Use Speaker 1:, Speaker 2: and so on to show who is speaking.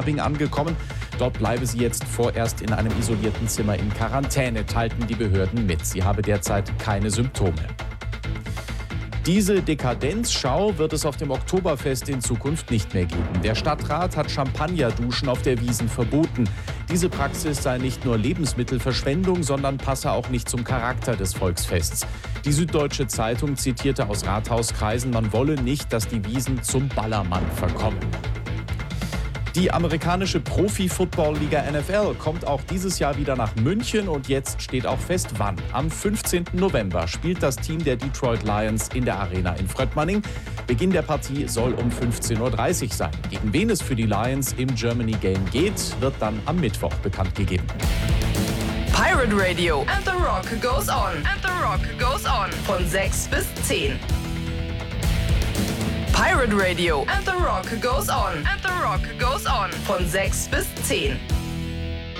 Speaker 1: Schwabing angekommen. Dort bleibe sie jetzt vorerst in einem isolierten Zimmer in Quarantäne, teilten die Behörden mit. Sie habe derzeit keine Symptome. Diese Dekadenzschau wird es auf dem Oktoberfest in Zukunft nicht mehr geben. Der Stadtrat hat Champagnerduschen auf der Wiesn verboten. Diese Praxis sei nicht nur Lebensmittelverschwendung, sondern passe auch nicht zum Charakter des Volksfests. Die Süddeutsche Zeitung zitierte aus Rathauskreisen, man wolle nicht, dass die Wiesn zum Ballermann verkommen. Die amerikanische Profi-Football-Liga NFL kommt auch dieses Jahr wieder nach München und jetzt steht auch fest, wann. Am 15. November spielt das Team der Detroit Lions in der Arena in Fröttmanning. Beginn der Partie soll um 15:30 Uhr sein. Gegen wen es für die Lions im Germany Game geht, wird dann am Mittwoch bekannt gegeben.
Speaker 2: Pirate Radio and the Rock goes on. And the Rock goes on. Von 6 bis 10. Pirate Radio and the Rock goes on. And the Rock goes on. Von 6 bis 10.